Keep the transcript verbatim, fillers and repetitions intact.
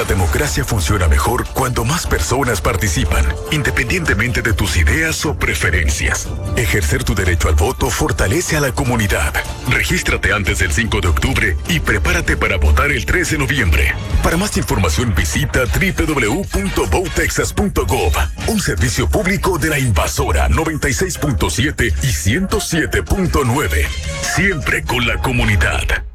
La democracia funciona mejor cuando más personas participan, independientemente de tus ideas o preferencias. Ejercer tu derecho al voto fortalece a la comunidad. Regístrate antes del cinco de octubre y prepárate para votar el tres de noviembre. Para más información visita doble u doble u doble u punto vote texas punto gov, un servicio público de la Invasora noventa y seis punto siete y ciento siete punto nueve. Siempre con la comunidad.